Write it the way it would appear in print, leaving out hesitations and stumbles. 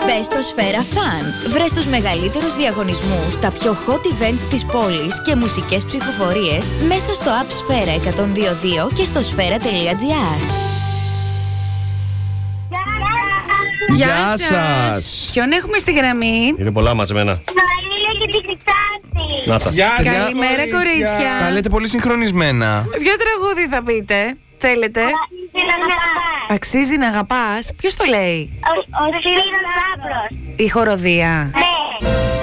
Μπες στο Σφαίρα Fun. Βρες τους μεγαλύτερους διαγωνισμούς, τα πιο hot events της πόλης και μουσικές ψηφοφορίες μέσα στο app Σφαίρα 102.2 και στο σφαίρα.gr. Γεια σας! Ποιον έχουμε στη γραμμή? Είναι πολλά μαζεμένα. Μαρίλα και την Κριστάτη. Να τα. Καλημέρα, κορίτσια. Τα λέτε πολύ συγχρονισμένα. Ποιο τραγούδι θα πείτε, θέλετε? Αξίζει να αγαπάς. Αξίζει να αγαπάς. Ποιος το λέει? Ο Σπύρος Λάμπρος. Η χοροδία. Ναι.